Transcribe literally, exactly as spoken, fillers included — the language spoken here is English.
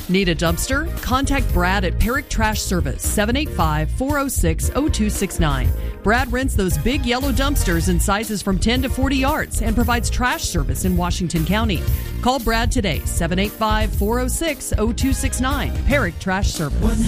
Need a dumpster? Contact Brad at Perrick Trash Service, seven eight five, four oh six, oh two six nine. Brad rents those big yellow dumpsters in sizes from ten to forty yards and provides trash service in Washington County. Call Brad today, seven eight five, four oh six, oh two six nine. Perrick Trash Service.